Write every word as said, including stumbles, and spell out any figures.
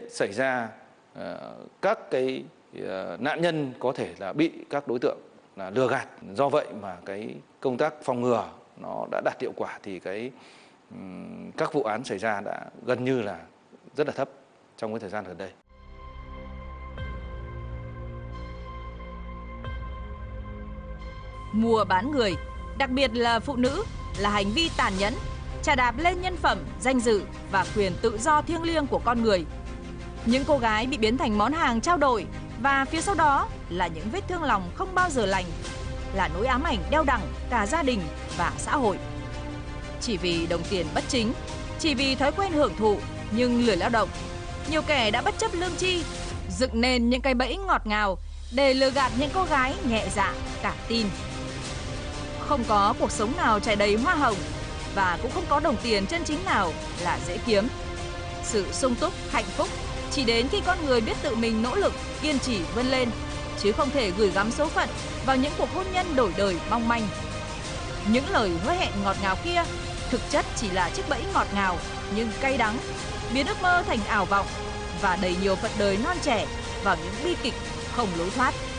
xảy ra uh, các cái uh, nạn nhân có thể là bị các đối tượng là lừa gạt. Do vậy mà cái công tác phòng ngừa nó đã đạt hiệu quả, thì cái um, các vụ án xảy ra đã gần như là rất là thấp trong cái thời gian gần đây. Mua bán người, đặc biệt là phụ nữ, là hành vi tàn nhẫn, chà đạp lên nhân phẩm, danh dự và quyền tự do thiêng liêng của con người. Những cô gái bị biến thành món hàng trao đổi, và phía sau đó là những vết thương lòng không bao giờ lành, là nỗi ám ảnh đeo đẳng cả gia đình và xã hội. Chỉ vì đồng tiền bất chính, chỉ vì thói quen hưởng thụ nhưng lười lao động, nhiều kẻ đã bất chấp lương tri, dựng nên những cái bẫy ngọt ngào để lừa gạt những cô gái nhẹ dạ cả tin. Không có cuộc sống nào trải đầy hoa hồng, và cũng không có đồng tiền chân chính nào là dễ kiếm. Sự sung túc, hạnh phúc chỉ đến khi con người biết tự mình nỗ lực, kiên trì vươn lên, chứ không thể gửi gắm số phận vào những cuộc hôn nhân đổi đời mong manh. Những lời hứa hẹn ngọt ngào kia thực chất chỉ là chiếc bẫy ngọt ngào nhưng cay đắng, biến ước mơ thành ảo vọng và đầy nhiều phận đời non trẻ vào những bi kịch không lối thoát.